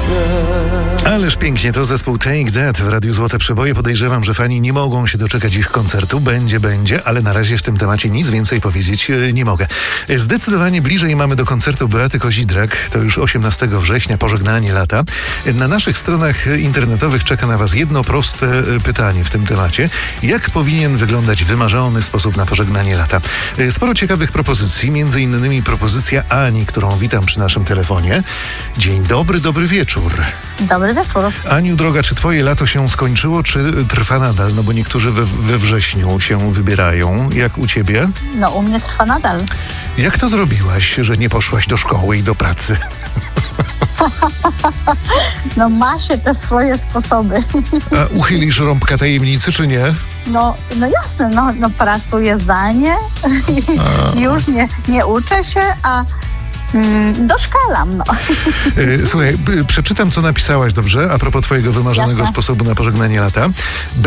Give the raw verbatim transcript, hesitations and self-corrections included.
Ależ pięknie, to zespół Take That w Radiu Złote Przeboje. Podejrzewam, że fani nie mogą się doczekać ich koncertu. Będzie, będzie, ale na razie w tym temacie nic więcej powiedzieć e, nie mogę. Zdecydowanie bliżej mamy do koncertu Beaty Kozidrak. To już osiemnastego września, pożegnanie lata. Na naszych stronach internetowych czeka na was jedno proste pytanie w tym temacie. Jak powinien wyglądać wymarzony sposób na pożegnanie lata? Sporo ciekawych propozycji, między innymi propozycja Ani, którą witam przy naszym telefonie. Dzień dobry, dobry wieczór. Dobry wieczór. Aniu, droga, czy twoje lato się skończyło, czy trwa nadal? No bo niektórzy we, we wrześniu się wybierają. Jak u ciebie? No u mnie trwa nadal. Jak to zrobiłaś, że nie poszłaś do szkoły i do pracy? No ma się te swoje sposoby. A uchylisz rąbka tajemnicy, czy nie? No, no jasne, no, no pracuję zdalnie, już nie, nie uczę się, a mm, doszkalam, no. Słuchaj, przeczytam, co napisałaś, dobrze? A propos twojego wymarzonego Jasne. sposobu na pożegnanie lata.